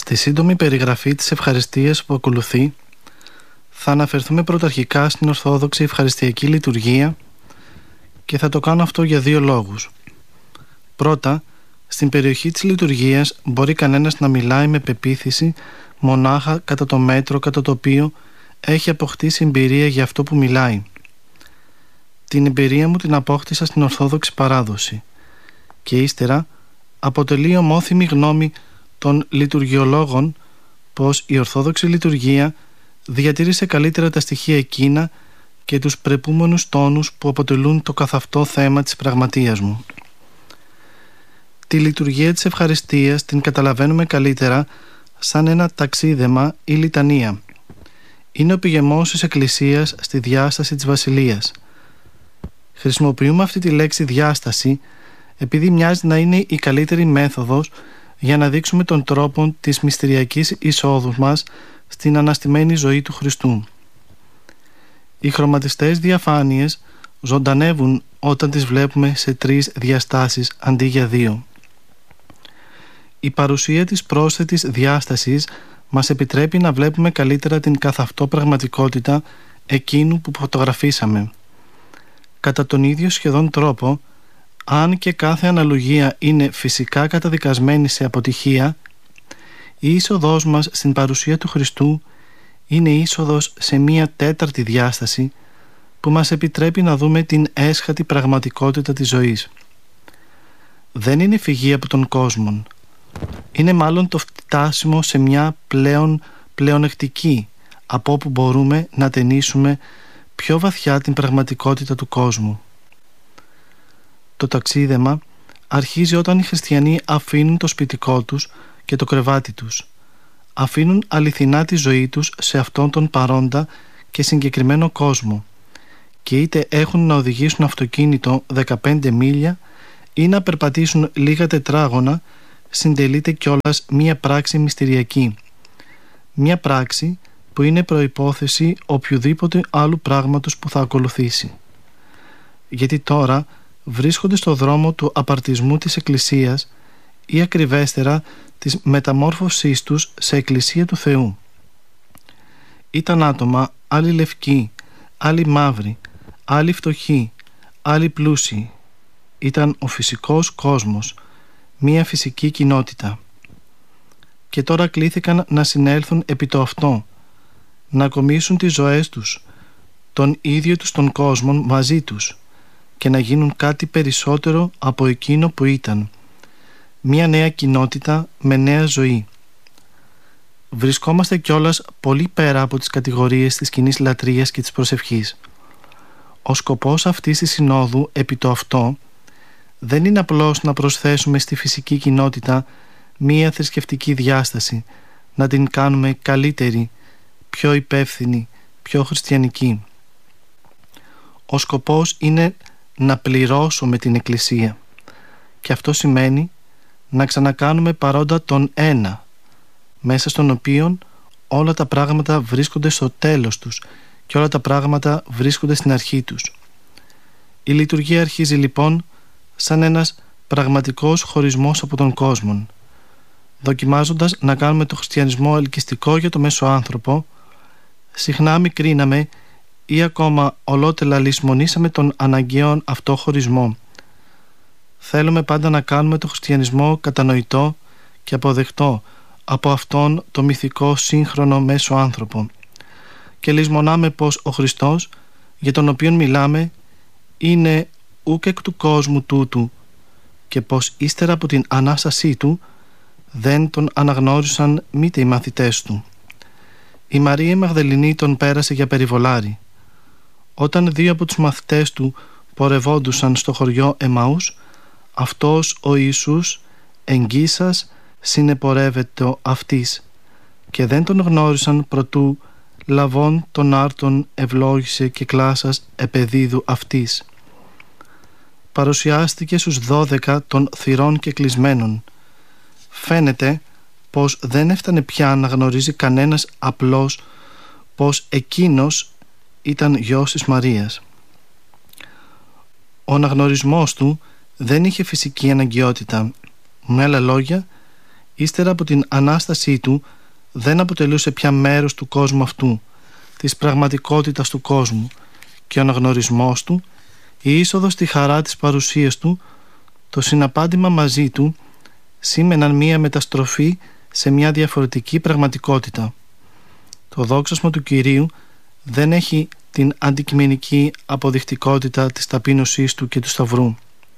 Στη σύντομη περιγραφή της ευχαριστίας που ακολουθεί θα αναφερθούμε πρωταρχικά στην Ορθόδοξη Ευχαριστιακή Λειτουργία και θα το κάνω αυτό για δύο λόγους. Πρώτα, στην περιοχή της λειτουργίας μπορεί κανένας να μιλάει με πεποίθηση μονάχα κατά το μέτρο κατά το οποίο έχει αποκτήσει εμπειρία για αυτό που μιλάει. Την εμπειρία μου την απόκτησα στην Ορθόδοξη παράδοση και ύστερα αποτελεί ομόθυμη γνώμη των λειτουργιολόγων πως η Ορθόδοξη Λειτουργία διατήρησε καλύτερα τα στοιχεία εκείνα και τους πρεπούμενους τόνους που αποτελούν το καθαυτό θέμα της πραγματείας μου. Τη λειτουργία της ευχαριστίας την καταλαβαίνουμε καλύτερα σαν ένα ταξίδεμα ή λιτανία. Είναι ο πηγεμός της Εκκλησίας στη διάσταση της Βασιλείας. Χρησιμοποιούμε αυτή τη λέξη διάσταση επειδή μοιάζει να είναι η καλύτερη μέθοδος για να δείξουμε τον τρόπο της μυστηριακής εισόδου μας στην αναστημένη ζωή του Χριστού. Οι χρωματιστές διαφάνειες ζωντανεύουν όταν τις βλέπουμε σε 3 διαστάσεις αντί για 2. Η παρουσία της πρόσθετης διάστασης μας επιτρέπει να βλέπουμε καλύτερα την καθ' αυτό πραγματικότητα εκείνου που φωτογραφίσαμε. Κατά τον ίδιο σχεδόν τρόπο, αν και κάθε αναλογία είναι φυσικά καταδικασμένη σε αποτυχία, η είσοδός μας στην παρουσία του Χριστού είναι είσοδος σε μία 4η διάσταση που μας επιτρέπει να δούμε την έσχατη πραγματικότητα της ζωής. Δεν είναι φυγή από τον κόσμο. Είναι μάλλον το φτάσιμο σε μια πλεονεκτική από όπου μπορούμε να ταινίσουμε πιο βαθιά την πραγματικότητα του κόσμου. Το ταξίδεμα αρχίζει όταν οι χριστιανοί αφήνουν το σπιτικό τους και το κρεβάτι τους. Αφήνουν αληθινά τη ζωή τους σε αυτόν τον παρόντα και συγκεκριμένο κόσμο και είτε έχουν να οδηγήσουν αυτοκίνητο 15 μίλια ή να περπατήσουν λίγα τετράγωνα, συντελείται κιόλας μία πράξη μυστηριακή. Μία πράξη που είναι προϋπόθεση οποιοδήποτε άλλου πράγματος που θα ακολουθήσει. Γιατί τώρα βρίσκονται στο δρόμο του απαρτισμού της Εκκλησίας ή ακριβέστερα της μεταμόρφωσής τους σε Εκκλησία του Θεού. Ήταν άτομα, άλλοι λευκοί, άλλοι μαύροι, άλλοι φτωχοί, άλλοι πλούσιοι. Ήταν ο φυσικός κόσμος, μία φυσική κοινότητα. Και τώρα κλήθηκαν να συνέλθουν επί το αυτό, να κομίσουν τις ζωές τους, τον ίδιο τους τον κόσμο μαζί τους και να γίνουν κάτι περισσότερο από εκείνο που ήταν, μία νέα κοινότητα με νέα ζωή. Βρισκόμαστε κιόλας πολύ πέρα από τις κατηγορίες της κοινής λατρείας και της προσευχής. Ο σκοπός αυτής της συνόδου επί το αυτό δεν είναι απλώς να προσθέσουμε στη φυσική κοινότητα μία θρησκευτική διάσταση, να την κάνουμε καλύτερη, πιο υπεύθυνη, πιο χριστιανική. Ο σκοπός είναι να πληρώσουμε την Εκκλησία και αυτό σημαίνει να ξανακάνουμε παρόντα τον ένα, μέσα στον οποίον όλα τα πράγματα βρίσκονται στο τέλος τους και όλα τα πράγματα βρίσκονται στην αρχή τους. Η λειτουργία αρχίζει λοιπόν σαν ένας πραγματικός χωρισμός από τον κόσμο, δοκιμάζοντας να κάνουμε το χριστιανισμό ελκυστικό για το μέσο άνθρωπο. Συχνά μικρύναμε ή ακόμα ολότελα λησμονήσαμε τον αναγκαίο αυτό χωρισμό. Θέλουμε πάντα να κάνουμε το χριστιανισμό κατανοητό και αποδεκτό από αυτόν το μυθικό σύγχρονο μέσο άνθρωπο και λησμονάμε πως ο Χριστός για τον οποίον μιλάμε είναι ούκ εκ του κόσμου τούτου και πως ύστερα από την Ανάστασή του δεν τον αναγνώρισαν μήτε οι μαθητές του. Η Μαρία Μαγδαληνή τον πέρασε για περιβολάρη. Όταν 2 από τους μαθητές του πορευόντουσαν στο χωριό Εμαούς, αυτός ο Ιησούς εγγύσας συνεπορεύεται αυτής και δεν τον γνώρισαν προτού λαβών τον άρτον ευλόγησε και κλάσας επεδίδου αυτής. Παρουσιάστηκε στους 12 των θυρών και κλεισμένων. Φαίνεται πως δεν έφτανε πια να γνωρίζει κανένας απλώς πως εκείνος ήταν γιος της Μαρίας. Ο αναγνωρισμός του δεν είχε φυσική αναγκαιότητα. Με άλλα λόγια, ύστερα από την Ανάστασή του δεν αποτελούσε πια μέρος του κόσμου αυτού, της πραγματικότητας του κόσμου, και ο αναγνωρισμός του, η είσοδος στη χαρά της παρουσίας του, το συναπάντημα μαζί του σήμαιναν μία μεταστροφή σε μια διαφορετική πραγματικότητα. Το δόξασμα του Κυρίου δεν έχει την αντικειμενική αποδεικτικότητα της ταπείνωσής του και του Σταυρού.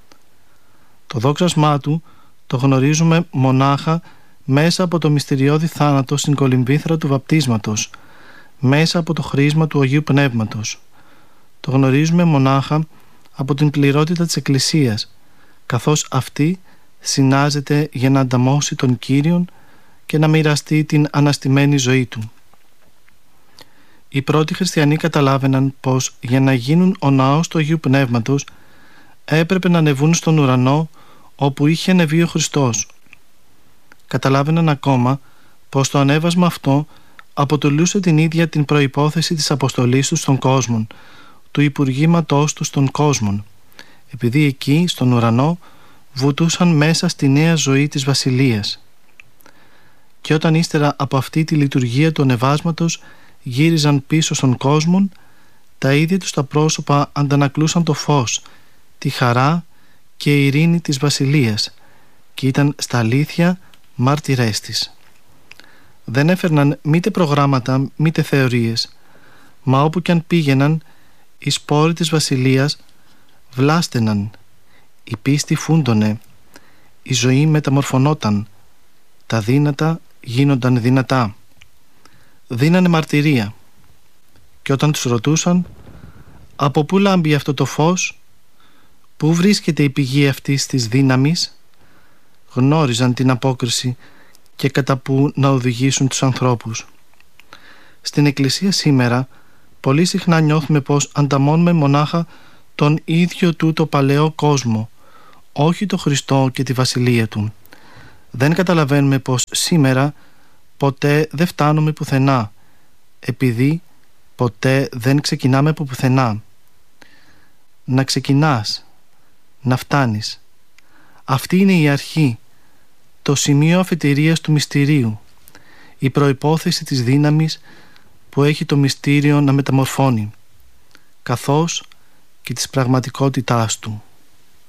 Το δόξασμά του το γνωρίζουμε μονάχα μέσα από το μυστηριώδη θάνατο στην κολυμβήθρα του βαπτίσματος, μέσα από το χρήσμα του Αγίου Πνεύματος. Το γνωρίζουμε μονάχα από την πληρότητα της Εκκλησίας, καθώς αυτή συνάζεται για να ανταμώσει τον Κύριον και να μοιραστεί την αναστημένη ζωή του. Οι πρώτοι χριστιανοί καταλάβαιναν πως για να γίνουν ο ναός του Αγίου Πνεύματος έπρεπε να ανεβούν στον ουρανό όπου είχε ανεβεί ο Χριστός. Καταλάβαιναν ακόμα πως το ανέβασμα αυτό αποτελούσε την ίδια την προϋπόθεση της αποστολής του στον κόσμο, του υπουργήματός του στον κόσμο, επειδή εκεί στον ουρανό βουτούσαν μέσα στη νέα ζωή της Βασιλείας. Και όταν ύστερα από αυτή τη λειτουργία του ανεβάσματος γύριζαν πίσω στον κόσμο, τα ίδια τους τα πρόσωπα αντανακλούσαν το φως, τη χαρά και η ειρήνη της Βασιλείας και ήταν στα αλήθεια μάρτυρές της. Δεν έφερναν μήτε προγράμματα μήτε θεωρίες, μα όπου κι αν πήγαιναν οι σπόροι της Βασιλείας βλάστεναν, η πίστη φούντωνε, η ζωή μεταμορφωνόταν, τα δύνατα γίνονταν δυνατά. Δίνανε μαρτυρία και όταν τους ρωτούσαν από πού λάμπει αυτό το φως, πού βρίσκεται η πηγή αυτής της δύναμης, γνώριζαν την απόκριση και κατά πού να οδηγήσουν τους ανθρώπους. Στην Εκκλησία σήμερα πολύ συχνά νιώθουμε πως ανταμώνουμε μονάχα τον ίδιο τούτο παλαιό κόσμο, όχι το Χριστό και τη Βασιλεία Του. Δεν καταλαβαίνουμε πως σήμερα ποτέ δεν φτάνουμε πουθενά, επειδή ποτέ δεν ξεκινάμε από πουθενά. Να ξεκινάς, να φτάνεις. Αυτή είναι η αρχή, το σημείο αφετηρίας του μυστηρίου, η προϋπόθεση της δύναμης που έχει το μυστήριο να μεταμορφώνει, καθώς και της πραγματικότητάς του.